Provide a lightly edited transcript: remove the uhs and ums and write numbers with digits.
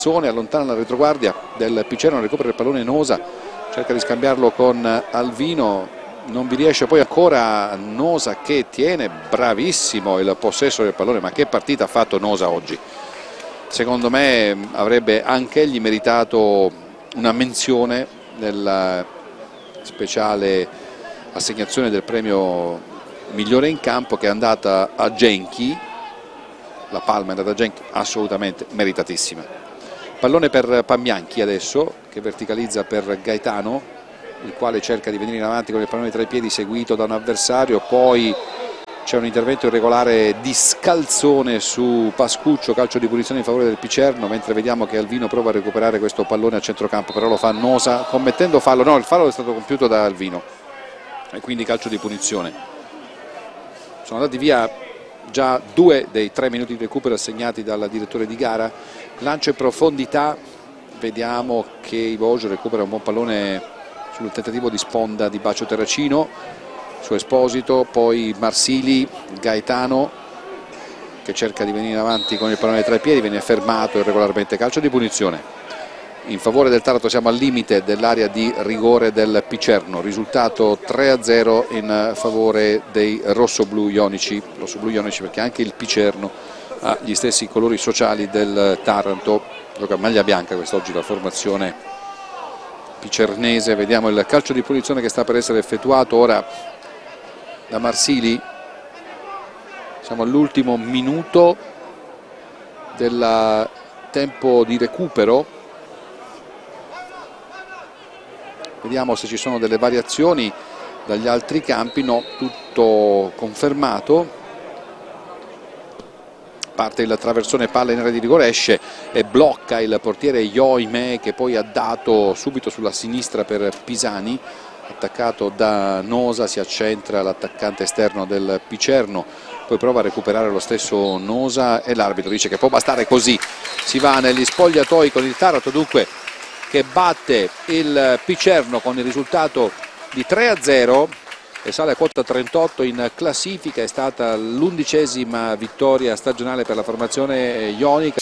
allontana la retroguardia del Picerno, recupera il pallone Nosa, cerca di scambiarlo con Alvino, non vi riesce, poi ancora Nosa che tiene bravissimo il possesso del pallone. Ma che partita ha fatto Nosa oggi, secondo me avrebbe anche egli meritato una menzione nella speciale assegnazione del premio migliore in campo, che è andata a Genchi. La palma è andata a Genchi, assolutamente meritatissima. Pallone per Pambianchi adesso, che verticalizza per Gaetano, il quale cerca di venire in avanti con il pallone tra i piedi, seguito da un avversario. Poi c'è un intervento irregolare di Scalzone su Pascuccio, calcio di punizione in favore del Picerno, mentre vediamo che Alvino prova a recuperare questo pallone a centrocampo, però lo fa Nosa commettendo fallo. No, il fallo è stato compiuto da Alvino e quindi calcio di punizione. Sono andati via già 2 dei 3 minuti di recupero assegnati dal direttore di gara. Lancio in profondità, vediamo che Ivojo recupera un buon pallone sul tentativo di sponda di Bacio Terracino su Esposito, poi Marsili, Gaetano che cerca di venire avanti con il pallone tra i piedi, viene fermato irregolarmente, calcio di punizione in favore del Taranto. Siamo al limite dell'area di rigore del Picerno, risultato 3-0 in favore dei rossoblu ionici, perché anche il Picerno ha gli stessi colori sociali del Taranto, gioca maglia bianca quest'oggi la formazione picernese. Vediamo il calcio di punizione che sta per essere effettuato ora da Marsili. Siamo all'ultimo minuto del tempo di recupero. Vediamo se ci sono delle variazioni dagli altri campi. No, tutto confermato. Parte il traversone, palla in area di rigore, esce e blocca il portiere Ioime, che poi ha dato subito sulla sinistra per Pisani, attaccato da Nosa. Si accentra l'attaccante esterno del Picerno, poi prova a recuperare lo stesso Nosa e l'arbitro dice che può bastare così. Si va negli spogliatoi con il Taranto dunque che batte il Picerno con il risultato di 3-0 e sale a quota 38 in classifica. È stata l'11ª vittoria stagionale per la formazione ionica.